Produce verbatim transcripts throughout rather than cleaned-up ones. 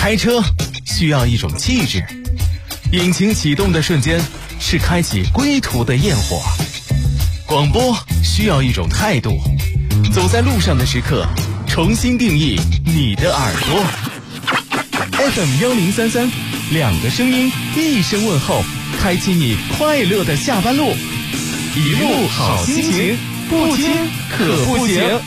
开车需要一种气质，引擎启动的瞬间是开启归途的焰火。广播需要一种态度，走在路上的时刻，重新定义你的耳朵。F M 幺零三三，两个声音，一声问候，开启你快乐的下班路。一路好心情，不听可不行。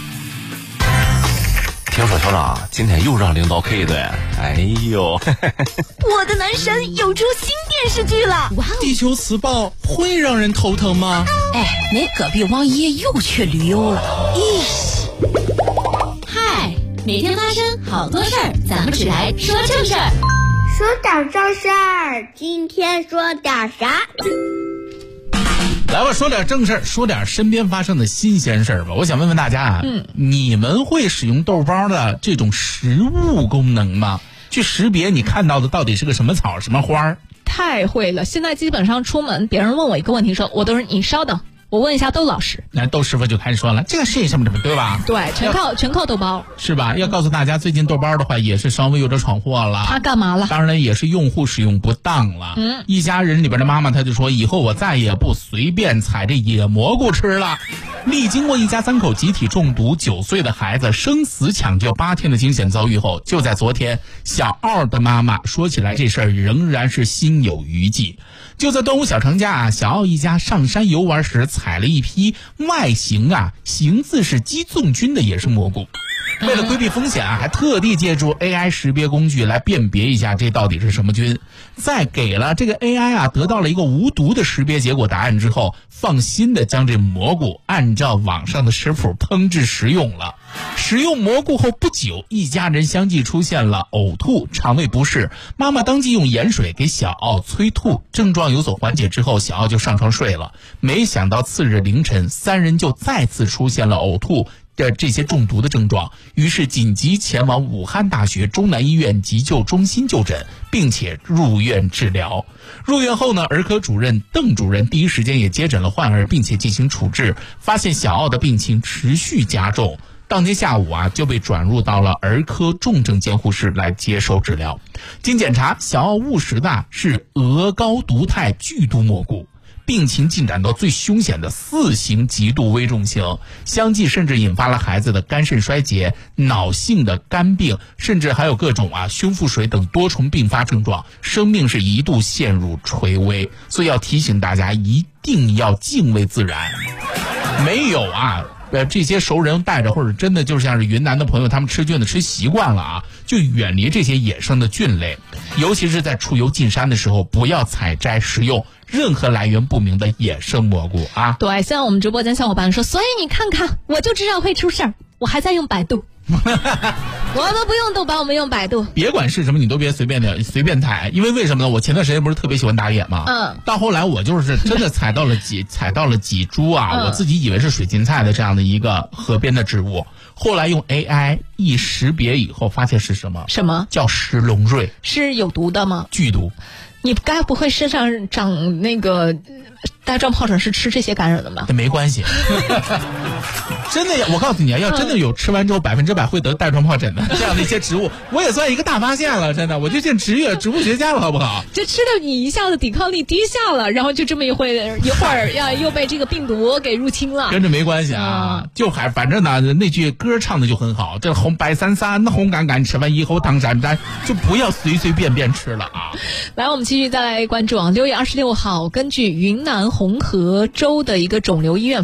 听说校长今天又让领导 K 的，哎呦！ 我的男神有出新电视剧了！ 哇！地球磁暴会让人头疼吗？ 哎，那隔壁王爷又去旅游了。咦！ 嗨，每天发生好多事儿，咱们只来说正事儿。 说点正事儿，今天说点啥？ 来吧，说点正事儿，说点身边发生的新鲜事儿吧。我想问问大家啊，嗯，你们会使用豆包的这种识物功能吗？去识别你看到的到底是个什么草什么花儿？ 太会了！现在基本上出门，别人问我一个问题时候，我都是你稍等，我问一下窦老师。 那窦师傅就开始说了，这个是什么什么，对吧？ 对，全靠全靠豆包， 是吧？要告诉大家，最近豆包的话也是稍微有点闯祸了。 他干嘛了？ 当然也是用户使用不当了。嗯，一家人里边的妈妈，她就说，以后我再也不随便采这野蘑菇吃了。历经过一家三口集体中毒，九岁的孩子生死抢救八天的惊险遭遇后，就在昨天，小奥的妈妈说起来这事儿仍然是心有余悸。就在端午小长假啊，小奥一家上山游玩时，采了一批外形啊形似是鸡枞菌的野生蘑菇。为了规避风险啊，还特地借助 A I 识别工具来辨别一下这到底是什么菌。在给了这个 A I 啊得到了一个无毒的识别结果答案之后，放心的将这蘑菇按照网上的食谱烹制食用了。食用蘑菇后不久，一家人相继出现了呕吐、肠胃不适。妈妈当即用盐水给小奥催吐，症状有所缓解之后，小奥就上床睡了。没想到次日凌晨，三人就再次出现了呕吐的这些中毒的症状，于是紧急前往武汉大学中南医院急救中心就诊，并且入院治疗。入院后呢，儿科主任邓主任第一时间也接诊了患儿，并且进行处置，发现小奥的病情持续加重。当天下午啊，就被转入到了儿科重症监护室来接受治疗。经检查，小奥误食的是鹅膏毒肽剧毒蘑菇。病情进展到最凶险的四型极度危重型，相继甚至引发了孩子的肝肾衰竭、脑性的肝病，甚至还有各种啊胸腹水等多重并发症状，生命是一度陷入垂危。所以要提醒大家，一定要敬畏自然。没有啊呃，这些熟人带着，或者真的就像是云南的朋友，他们吃菌的吃习惯了啊，就远离这些野生的菌类，尤其是在出游进山的时候，不要采摘食用任何来源不明的野生蘑菇啊。 对，现在我们直播间小伙伴说，所以你看看，我就知道会出事儿，我还在用百度。我们不用豆包，我们用百度。 别管是什么，你都别随便的随便采，因为为什么呢？我前段时间不是特别喜欢打野吗？嗯。到后来我就是真的采到了几采到了几株啊、嗯，我自己以为是水芹菜的这样的一个河边的植物，后来用 A I 一识别以后，发现是什么？ 什么？ 叫石龙瑞。是有毒的吗？ 剧毒。 你该不会身上长那个带状疱疹是吃这些感染的吗？ 没关系。真的，我告诉你啊，要真的有吃完之后百分之百会得带状疱疹的这样的一些植物，我也算一个大发现了，真的，我就进植业植物学家了，好不好？ 这吃的你一下子抵抗力低下了，然后就这么一会一会儿要又被这个病毒给入侵了。 跟着没关系啊，嗯、就还反正呢，那句歌唱的就很好，这红白三三红杆杆，吃完以后汤沾沾，就不要随随便便吃了啊。 来，我们继续再来关注啊，六月二十六号，根据云南红河州的一个肿瘤医院